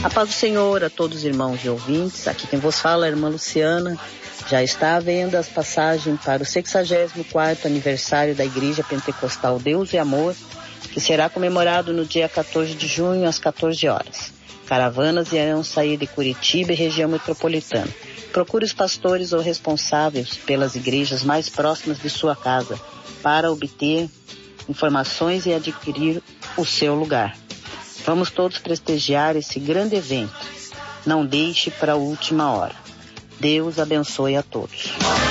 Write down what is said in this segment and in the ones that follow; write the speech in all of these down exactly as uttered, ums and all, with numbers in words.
A paz do Senhor a todos os irmãos e ouvintes. Aqui quem vos fala é a irmã Luciana. Já está à venda as passagens para o sexagésimo quarto aniversário da Igreja Pentecostal Deus e Amor, que será comemorado no dia quatorze de junho às quatorze horas. Caravanas irão sair de Curitiba e região metropolitana. Procure os pastores ou responsáveis pelas igrejas mais próximas de sua casa para obter informações e adquirir o seu lugar. Vamos todos prestigiar esse grande evento. Não deixe para a última hora. Deus abençoe a todos.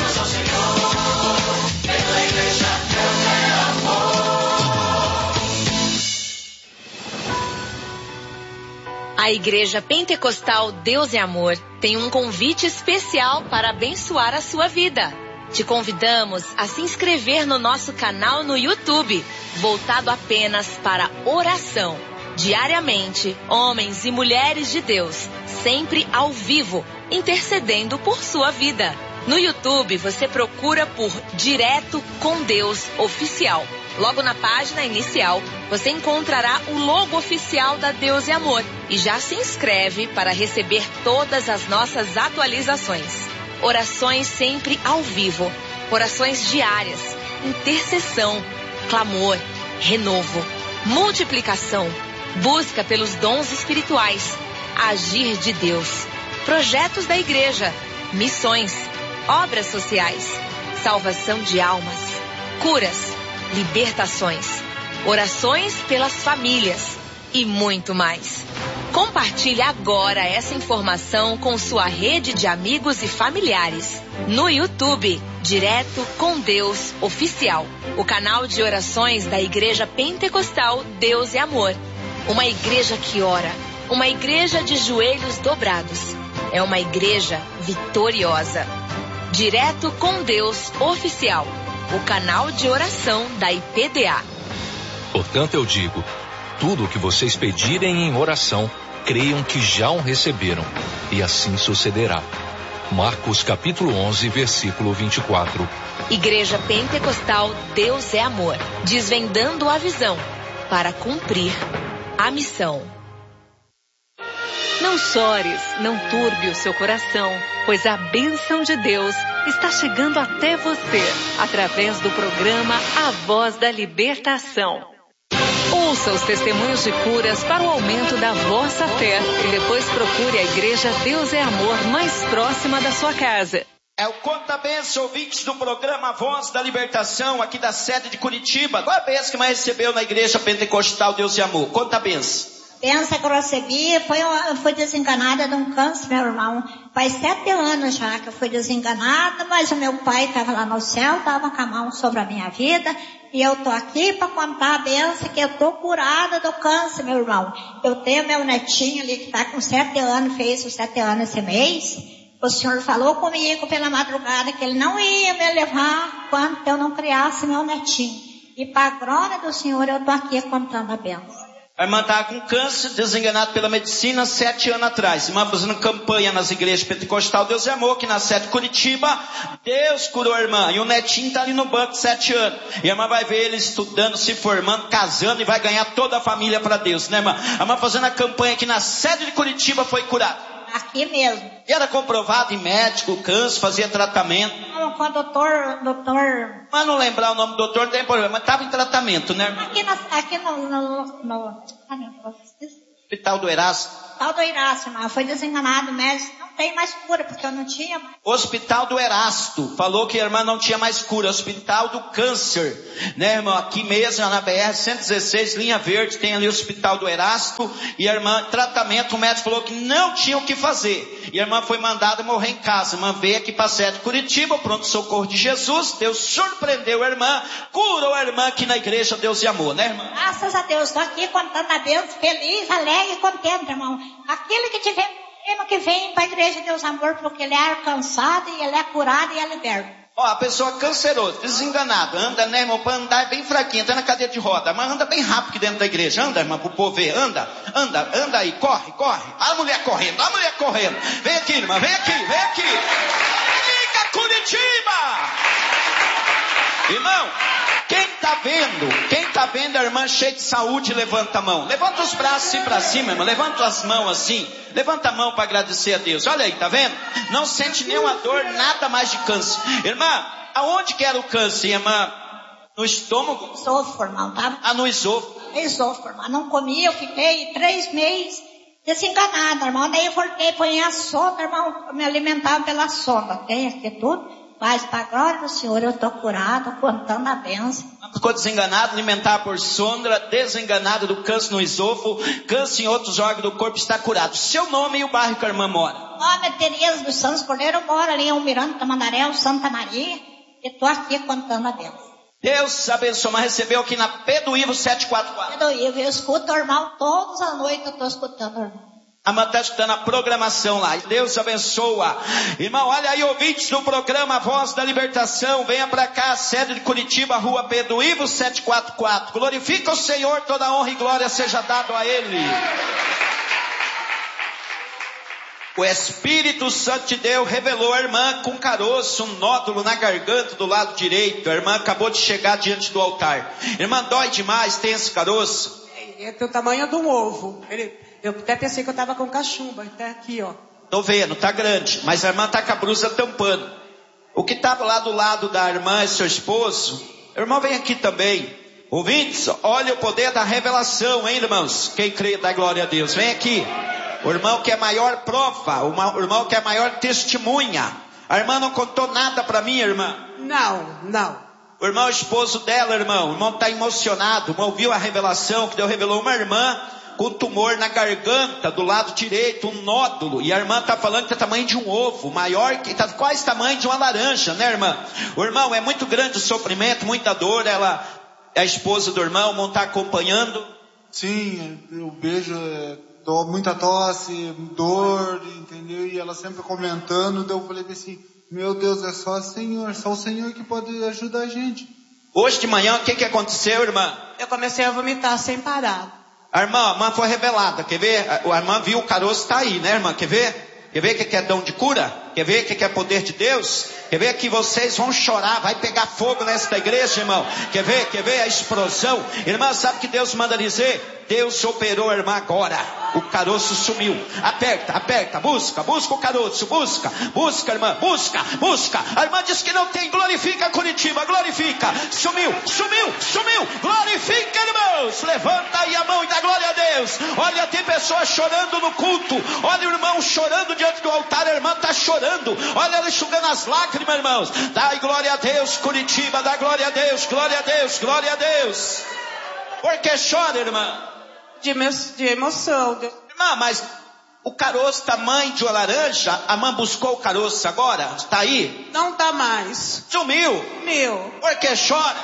A Igreja Pentecostal Deus e Amor tem um convite especial para abençoar a sua vida. Te convidamos a se inscrever no nosso canal no YouTube, voltado apenas para oração. Diariamente, homens e mulheres de Deus, sempre ao vivo, intercedendo por sua vida. No YouTube, você procura por Direto com Deus Oficial. Logo na página inicial, você encontrará o logo oficial da Deus e Amor e já se inscreve para receber todas as nossas atualizações. Orações sempre ao vivo, orações diárias, intercessão, clamor, renovo, multiplicação, busca pelos dons espirituais, agir de Deus, projetos da igreja, missões, obras sociais, salvação de almas, curas, libertações, orações pelas famílias e muito mais. Compartilhe agora essa informação com sua rede de amigos e familiares. No YouTube, Direto com Deus Oficial, o canal de orações da Igreja Pentecostal Deus e Amor. Uma igreja que ora, uma igreja de joelhos dobrados. É uma igreja vitoriosa. Direto com Deus Oficial, o canal de oração da I P D A. Portanto eu digo, tudo o que vocês pedirem em oração, creiam que já o receberam, e assim sucederá. Marcos capítulo onze, versículo vinte e quatro. Igreja Pentecostal Deus é Amor, desvendando a visão para cumprir a missão. Não chores, não turbe o seu coração, pois a bênção de Deus está chegando até você, através do programa A Voz da Libertação. Ouça os testemunhos de curas para o aumento da vossa fé e depois procure a Igreja Deus é Amor mais próxima da sua casa. É o Conta Benção, ouvintes do programa A Voz da Libertação, aqui da sede de Curitiba. Qual a benção que mais recebeu na Igreja Pentecostal Deus e Amor? Conta a benção. Benção que eu recebi, foi, eu fui desenganada de um câncer, meu irmão. Faz sete anos já que eu fui desenganada, mas o meu pai estava lá no céu, estava com a mão sobre a minha vida. E eu tô aqui para contar a benção que eu tô curada do câncer, meu irmão. Eu tenho meu netinho ali que está com sete anos, fez os sete anos esse mês. O senhor falou comigo pela madrugada que ele não ia me levar quando eu não criasse meu netinho. E para a glória do Senhor eu tô aqui contando a benção. A irmã estava com câncer, desenganada pela medicina, sete anos atrás. A irmã fazendo campanha nas igrejas Pentecostal Deus e Amor, que na sede de Curitiba. Deus curou a irmã. E o netinho está ali no banco, sete anos. E a irmã vai ver ele estudando, se formando, casando e vai ganhar toda a família para Deus, né, irmã? A irmã fazendo a campanha aqui na sede de Curitiba foi curada. Aqui mesmo. E era comprovado em médico, câncer, fazia tratamento. Não, com o doutor, doutor... Mas não lembrar o nome do doutor, não tem problema. Mas estava em tratamento, né, irmã? Aqui, na, aqui no... no, no Hospital do Erasto. Hospital do Erasto, irmão. Foi desenganado, mas não tem mais cura, porque eu não tinha mais. Hospital do Erasto. Falou que a irmã não tinha mais cura. Hospital do Câncer. Né, irmão? Aqui mesmo, na B R cento e dezesseis, linha verde, tem ali o Hospital do Erasto. E a irmã, tratamento, o médico falou que não tinha o que fazer. E a irmã foi mandada morrer em casa. A irmã veio aqui para a sede de Curitiba, pronto socorro de Jesus. Deus surpreendeu a irmã, curou a irmã aqui na igreja Deus e Amor, né, irmã? Graças a Deus, estou aqui contando a Deus, feliz, alegre e contente, irmão. Aquele que tiver problema que vem para a igreja Deus e Amor, porque ele é alcançado e ele é curado e é liberto. Ó, a pessoa cancerosa, desenganada, anda, né, irmão, para andar é bem fraquinha, tá na cadeira de roda, mas anda bem rápido aqui dentro da igreja, anda, irmão, pro povo ver, anda, anda, anda aí, corre, corre, a mulher correndo, a mulher correndo, vem aqui, irmã, vem aqui, vem aqui, fica Curitiba! Irmão, quem tá vendo? Quem tá vendo a irmã cheia de saúde, levanta a mão. Levanta os braços assim pra cima, irmã. Levanta as mãos assim. Levanta a mão para agradecer a Deus. Olha aí, tá vendo? Não sente nenhuma dor, nada mais de câncer. Irmã, aonde que era o câncer, irmã? No estômago? Esôfago, irmão, tá? Ah, no esôfago. Esôfago, irmão. Não comia, eu fiquei três meses desenganada, irmão. Daí eu voltei, põe a sonda, irmão. Eu me alimentava pela sonda. Tem aqui tudo. Mas, para a glória do Senhor, eu estou curada, contando a bênção. Ficou desenganado, alimentar por sonda, desenganado do câncer no esôfago, câncer em outros órgãos do corpo, está curado. Seu nome e o bairro que a irmã mora? Meu nome é Tereza dos Santos Cordeiro, eu moro ali em Almirante Tamandaré, Santa Maria, e estou aqui contando a bênção. Deus abençoe, mas recebeu aqui na Pedro Ivo sete quatro quatro. Pedro Ivo, eu escuto o irmão, todas as noites eu estou escutando o irmão. A irmã está escutando a programação lá. Deus abençoa. Irmão, olha aí, ouvintes do programa Voz da Libertação. Venha para cá, sede de Curitiba, rua Pedro Ivo sete quatro quatro. Glorifica o Senhor, toda honra e glória seja dado a Ele. O Espírito Santo de Deus revelou a irmã com caroço, um nódulo na garganta do lado direito. A irmã acabou de chegar diante do altar. Irmã, dói demais, tem esse caroço? É, é o tamanho de um ovo. Ele... Eu até pensei que eu estava com cachumba, até aqui, ó. Tô vendo, tá grande, mas a irmã tá com a blusa tampando. O que estava lá do lado da irmã é seu esposo. Irmão, vem aqui também. Ouvintes, olha o poder da revelação, hein, irmãos? Quem crê, dá glória a Deus. Vem aqui. O irmão que é a maior prova, o irmão que é a maior testemunha. A irmã não contou nada para mim, irmã? Não, não. O irmão é o esposo dela, irmão. O irmão tá emocionado. O irmão ouviu a revelação que Deus revelou uma irmã com tumor na garganta, do lado direito, um nódulo. E a irmã está falando que é tamanho de um ovo, maior que, tá quase tamanho de uma laranja, né, irmã? O irmão, é muito grande o sofrimento, muita dor. Ela é a esposa do irmão, o irmão está acompanhando. Sim, eu vejo é, tô, muita tosse, dor, entendeu? E ela sempre comentando, daí eu falei assim, meu Deus, é só o Senhor, só o Senhor que pode ajudar a gente. Hoje de manhã, o que, que aconteceu, irmã? Eu comecei a vomitar sem parar. A irmã, a irmã foi revelada, quer ver? A irmã viu o caroço está aí, né, irmã? Quer ver? Quer ver que é dom de cura? Quer ver que é poder de Deus? Quer ver que vocês vão chorar, vai pegar fogo nesta igreja, irmão? Quer ver? Quer ver a explosão? Irmã, sabe o que Deus manda dizer? Deus operou a irmã agora. O caroço sumiu. Aperta, aperta, busca, busca o caroço, busca, busca, irmã, busca, busca. A irmã diz que não tem, glorifica Curitiba, glorifica. Sumiu, sumiu, sumiu. Glorifica, irmãos. Levanta aí a mão e dá glória a Deus. Olha, tem pessoas chorando no culto. Olha o irmão chorando diante do altar. A irmã está chorando. Olha ela enxugando as lágrimas, irmãos. Dá glória a Deus, Curitiba, dá glória a Deus, glória a Deus, glória a Deus. Por que chora, irmã? De, de emoção. Irmã, mas o caroço tamanho de uma laranja, a mãe buscou o caroço agora? Está aí? Não está mais. Sumiu? Sumiu. Por que chora?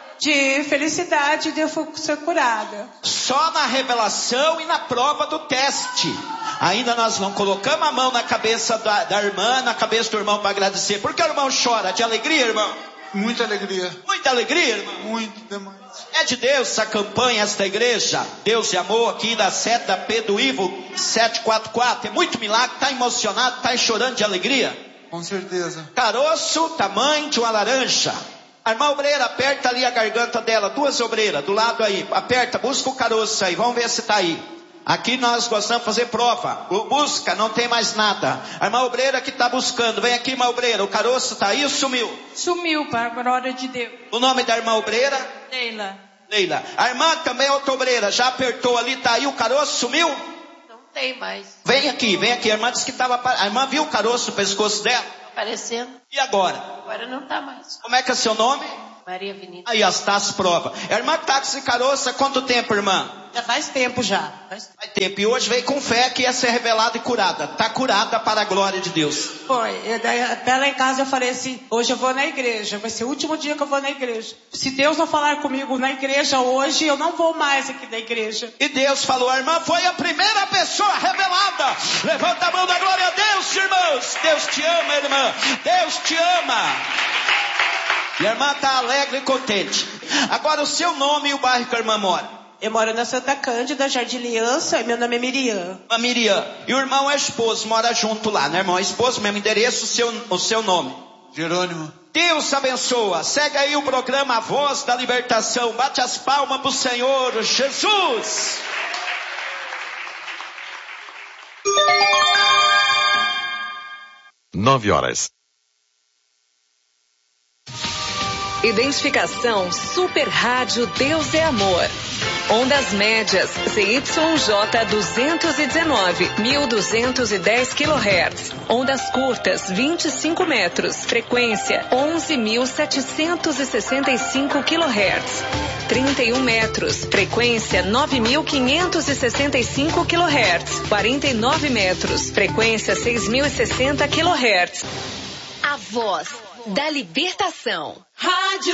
De felicidade de eu ser curada. Só na revelação e na prova do teste. Ainda nós não colocamos a mão na cabeça da, da irmã, na cabeça do irmão para agradecer. Por que o irmão chora? De alegria, irmão? Muita alegria. Muita alegria, irmão? Muito demais. É de Deus essa campanha, esta igreja. Deus e amor aqui da sede da Pedro Ivo sete quatro quatro. É muito milagre, está emocionado, está chorando de alegria? Com certeza. Caroço, tamanho de uma laranja. A irmã obreira, aperta ali a garganta dela. Duas obreiras, do lado aí. Aperta, busca o caroço aí. Vamos ver se está aí. Aqui nós gostamos de fazer prova. Busca, não tem mais nada. A irmã obreira que está buscando. Vem aqui, irmã obreira. O caroço está aí ou sumiu? Sumiu, para a glória de Deus. O nome da irmã obreira? Leila. Leila. A irmã também é outra obreira. Já apertou ali, está aí. O caroço sumiu? Não tem mais. Vem aqui, vem aqui. A irmã disse que estava... A irmã viu o caroço no pescoço dela? Aparecendo. E agora? Agora não está mais. Como é que é seu nome? Maria Vinícius. Aí, está as provas. A irmã está com esse caroço há quanto tempo, irmã? Já faz tempo já. Faz... faz tempo. E hoje veio com fé que ia ser revelada e curada. Está curada para a glória de Deus. Foi. Eu, daí, até lá em casa eu falei assim, hoje eu vou na igreja. Vai ser o último dia que eu vou na igreja. Se Deus não falar comigo na igreja hoje, eu não vou mais aqui da igreja. E Deus falou, a irmã foi a primeira pessoa revelada. Levanta a mão da glória a Deus, irmãos. Deus te ama, irmã. Deus te ama. E a irmã está alegre e contente. Agora o seu nome e o bairro que a irmã mora? Eu moro na Santa Cândida, Jardim Aliança, e meu nome é Miriam. A Miriam. E o irmão é esposo, mora junto lá, né, irmão? É esposo, mesmo endereço, o seu, o seu nome? Jerônimo. Deus abençoa. Segue aí o programa A Voz da Libertação. Bate as palmas pro Senhor Jesus. Nove horas. Identificação Super Rádio Deus é Amor. Ondas médias C Y J duzentos e dezenove, mil duzentos e dez quilohertz. Ondas curtas vinte e cinco metros. Frequência onze mil setecentos e sessenta e cinco quilohertz. trinta e um metros. Frequência nove mil quinhentos e sessenta e cinco quilohertz. quarenta e nove metros. Frequência seis mil e sessenta quilohertz. A Voz da Libertação. Rádio